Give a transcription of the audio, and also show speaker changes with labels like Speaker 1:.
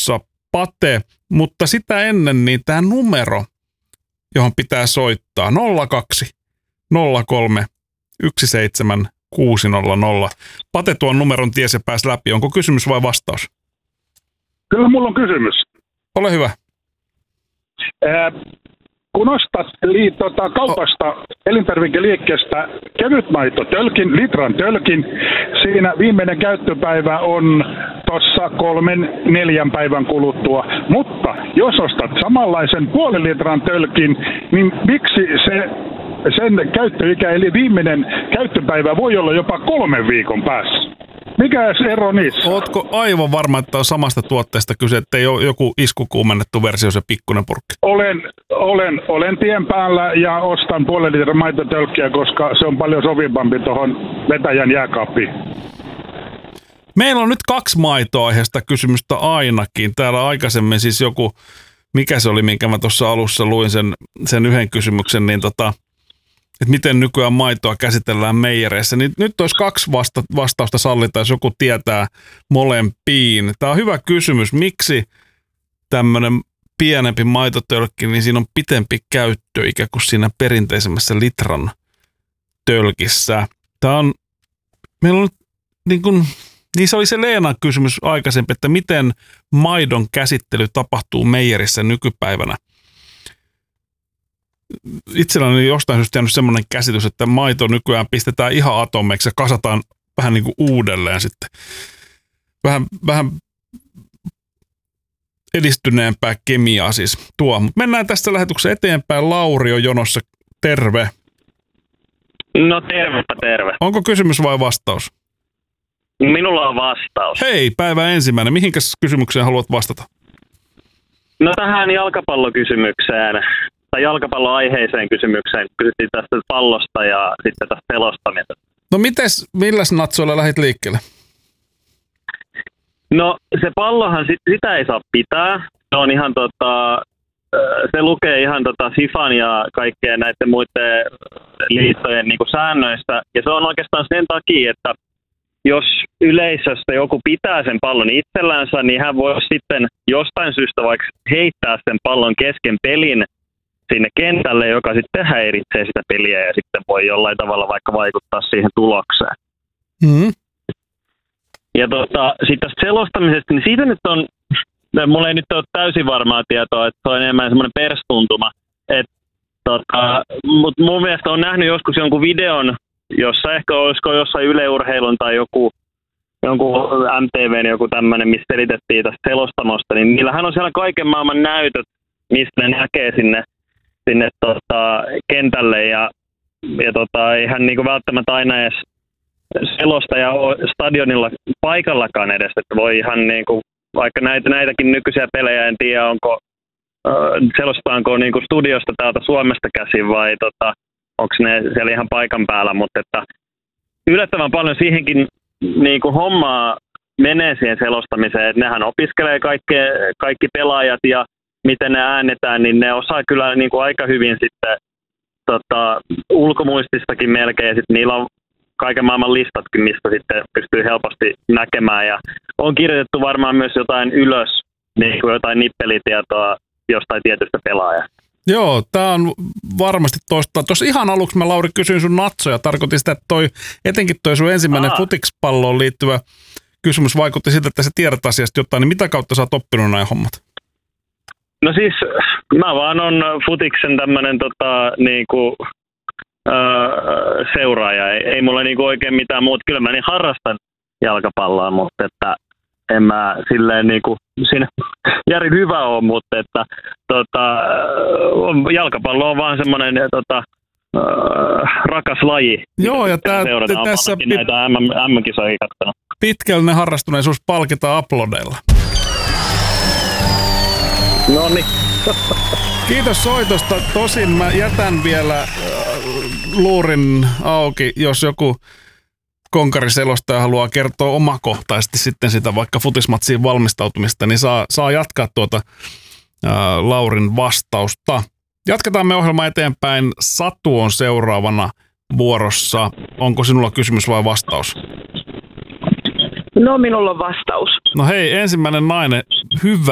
Speaker 1: vuorossa Pate, mutta sitä ennen niin tämä numero, johon pitää soittaa 02 03 17 600. Pate tuon numeron ties ja pääsi läpi. Onko kysymys vai vastaus?
Speaker 2: Kyllä mulla on kysymys.
Speaker 1: Ole hyvä.
Speaker 2: Kun ostat kaupasta elintarvikeliikkeestä kevytmaitotölkin, litran tölkin, siinä viimeinen käyttöpäivä on tuossa 3-4 päivän kuluttua. Mutta jos ostat samanlaisen puolen litran tölkin, niin miksi sen käyttöikä eli viimeinen käyttöpäivä voi olla jopa 3 viikon päässä? Mikä ero niissä?
Speaker 1: Ootko aivan varma, että on samasta tuotteesta kyse, että ei ole joku iskukuumennettu versio, se pikkuinen purkki?
Speaker 2: Olen tien päällä ja ostan puolen litran maitotölkkiä, koska se on paljon sopivampi tuohon vetäjän jääkaappiin.
Speaker 1: Meillä on nyt 2 maitoaiheesta kysymystä ainakin. Täällä aikaisemmin siis joku, mikä se oli, minkä mä tuossa alussa luin sen yhden kysymyksen, niin että miten nykyään maitoa käsitellään meijereissä. Niin nyt olisi 2 vastausta sallita, jos joku tietää molempiin. Tämä on hyvä kysymys. Miksi tämmöinen pienempi maitotölkki, niin siinä on pitempi käyttöikä kuin siinä perinteisemmässä litran tölkissä? Meillä on niin se oli se Leenan kysymys aikaisempi, että miten maidon käsittely tapahtuu meijerissä nykypäivänä. Itselläni on jostain syystä jäänyt semmoinen käsitys, että maito nykyään pistetään ihan atomeiksi ja kasataan vähän niin kuin uudelleen sitten. Vähän edistyneempää kemiaa siis tuo. Mutta mennään tässä lähetyksessä eteenpäin. Lauri on jonossa. Terve.
Speaker 3: No tervepä terve.
Speaker 1: Onko kysymys vai vastaus?
Speaker 3: Minulla on vastaus.
Speaker 1: Hei, päivä ensimmäinen. Mihinkäs kysymykseen haluat vastata?
Speaker 3: No tähän jalkapallokysymykseen, tai jalkapalloaiheiseen kysymykseen. Kysyttiin tästä pallosta ja sitten tästä selostamisesta.
Speaker 1: No milläs natsoilla lähdit liikkeelle?
Speaker 3: No se pallohan, sitä ei saa pitää. Se on ihan se lukee ihan FIFAn ja kaikkien näiden muiden liittojen niin kuin säännöistä. Ja se on oikeastaan sen takia, että jos yleisöstä joku pitää sen pallon itsellänsä, niin hän voi sitten jostain syystä vaikka heittää sen pallon kesken pelin sinne kentälle, joka sitten häiritsee sitä peliä ja sitten voi jollain tavalla vaikka vaikuttaa siihen tulokseen.
Speaker 1: Mm-hmm.
Speaker 3: Ja sitten tästä selostamisesta, niin siitä nyt on, mulla ei nyt ole täysin varmaa tietoa, että se on enemmän semmoinen perstuntuma. Mutta mun mielestä on nähnyt joskus jonkun videon, jossa ehkä olisiko jossain Yle Urheilun tai jonkun MTVn joku tämmöinen, missä selitettiin tästä selostamosta, niin niillähän on siellä kaiken maailman näytöt, mistä ne näkee sinne kentälle ja eihän niinku välttämättä aina edes selostaja ole stadionilla paikallakaan edes, että voi ihan niinku, vaikka näitäkin nykyisiä pelejä, en tiedä selostetaanko niinku studiosta täältä Suomesta käsin vai onko ne siellä ihan paikan päällä, mutta että yllättävän paljon siihenkin niinku hommaa menee siihen selostamiseen, että nehän opiskelee kaikki pelaajat ja miten ne äänetään, niin ne osaa kyllä niinku aika hyvin sitten ulkomuististakin melkein, ja sitten niillä on kaiken maailman listatkin, mistä sitten pystyy helposti näkemään, ja on kirjoitettu varmaan myös jotain ylös, niin kuin jotain nippelitietoa jostain tietystä pelaajasta.
Speaker 1: Joo, tämä on varmasti toista. Tuossa ihan aluksi mä, Lauri, kysyin sun natsoja. Tarkoitin sitä, että etenkin toi sun ensimmäinen futikspalloon liittyvä kysymys vaikutti siltä, että sä tiedät asiasta jotain. Niin mitä kautta sä oot oppinut näin hommat?
Speaker 3: No siis mä vaan on futiksen tämmönen seuraaja. Ei mulla niinku oikein mitään muuta. Kyllä mä niin harrastan jalkapalloa, mutta että en mä silleen niinku siinä järin hyvä ole, mutta että jalkapallo on vaan semmoinen rakas laji.
Speaker 1: Joo, ja tässä
Speaker 3: näitä MM-kisoihin katsonut.
Speaker 1: Pitkällinen harrastuneisuus palkitaan aplodeilla.
Speaker 3: Noniin.
Speaker 1: Kiitos soitosta. Tosin mä jätän vielä luurin auki, jos joku konkariselostaja haluaa kertoa omakohtaisesti sitten sitä vaikka futismatsiin valmistautumista, niin saa jatkaa tuota Laurin vastausta. Jatketaan me ohjelma eteenpäin. Satu on seuraavana vuorossa. Onko sinulla kysymys vai vastaus?
Speaker 4: No, minulla on vastaus.
Speaker 1: No hei, ensimmäinen nainen. Hyvä.